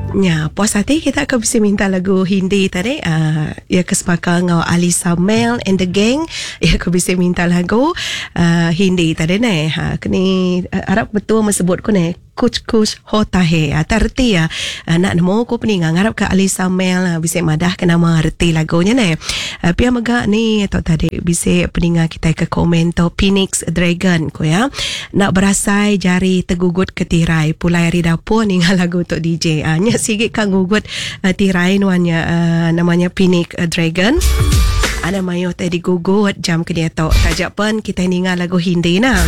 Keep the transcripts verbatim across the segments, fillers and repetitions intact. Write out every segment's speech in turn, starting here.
Ya, puas hati kita akan bisa minta lagu Hindi tadi. Uh, ya kesepakatan dengan Alisa Mel and the Gang. Ya aku bisa minta lagu uh, Hindi tadi ni. Ha, kini uh, harap betul mesebut ko ni. Kuch kuch hota hai. Terti ya. Nak namo ko peningang harap ke Alisa Mel uh, bisa madah ke nama arti lagunya ni. Uh, pia magak ni atau tadi bisa peningang kita ke komen to Phoenix Dragon ko ya. Nak berasai jari tegugut ke tirai. Pulai hari dapur ni lagu untuk D J. Uh, nya sikit kan gugut uh, tirai nuannya uh, namanya Phoenix uh, Dragon. Ada mayo tadi gugut jam ke dia tok. Tajak pun kita ningal lagu Hindi nah.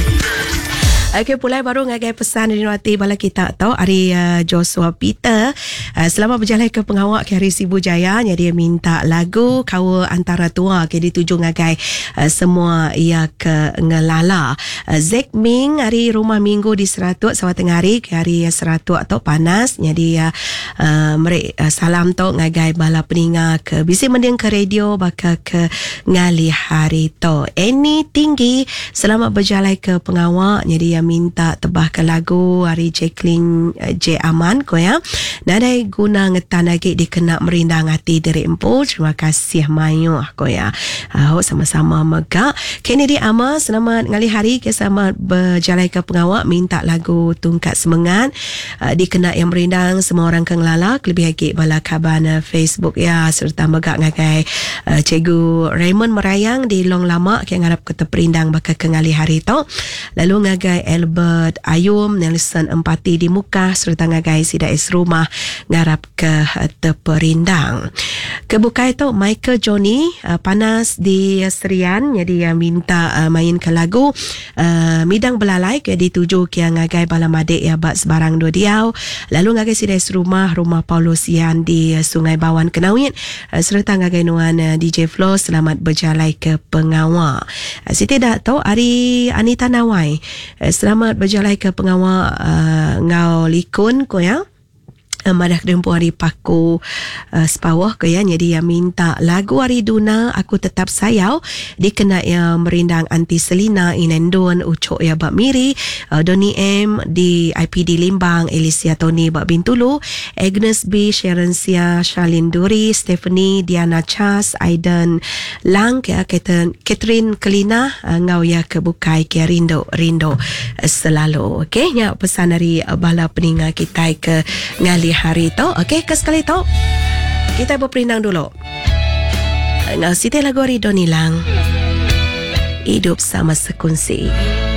Okey, pulai baru ngagai pesan di nuati bala kita tau hari uh, Joshua Peter uh, selamat berjalan ke pengawak ke hari Sibu Jaya nya dia minta lagu Kawa Antara Tua ke dituju ngagai uh, semua ia ke ngelala. uh, Zack Ming hari rumah minggu di Seratut Sawat Tengah hari ke hari Seratut atau panas nya dia uh, merek uh, salam tau ngagai bala peninga ke bisi mending ke radio baka ke ngali hari to Any Tinggi selamat berjalan ke pengawak nya dia minta tebahkan lagu hari Jacqueline uh, J Aman ko ya. Nadai guna ngetan lagi dikena merindang hati dari empu. Terima kasih mayu ko ya. Uh, sama-sama megak. Kini di ama selamat ngali hari ke selamat berjalan ke pengawak minta lagu Tungkat Semangat uh, dikena yang merindang semua orang kang lala lebih lagi bala kabana Facebook ya serta megak ngagai uh, Cikgu Raymond Merayang di Long Lama yang ngarap kata perindang bakal ke ngali hari tu. Lalu ngagai Albert Ayum Nelson Empati di Muka serta ngagai Sida Es Rumah ngarap ke teperindang. Kebukai tu Michael Johnny uh, panas di Serian jadi uh, minta uh, main ke lagu uh, Midang Belalai ke dituju ke ngagai bala madik ya bak sebarang dua diau. Lalu ngagai Sida Es Rumah Rumah Paulusian di uh, Sungai Bawan Kenawit uh, serta ngagai nuan uh, D J Flo selamat berjalan ke pengawak. Uh, Siti dah tahu hari Anita Nawai uh, selamat berjalan ke pengawal uh, ngau likun ko ya. Uh, madah kedempu hari paku uh, sepawah ke ya. Jadi yang minta lagu hari Duna Aku Tetap Sayau dikena yang merindang Anti Selina Inendon Ucok ya Bak Miri uh, Doni M di I P D Limbang Alicia Tony Bak Bintulu Agnes B Sharon Sia Charlene Duri Stephanie Diana Chas Aiden Lang ya Catherine Kelina uh, ngau ya kebukai ke Rindo Rindo uh, selalu. Okey ya pesan dari uh, bala peninga kita ke ngali hari tu. Okey, ke sekali tu kita berperindang dulu. Ngau siti lagu hari Doni Lang Hidup Sama Sekunsi.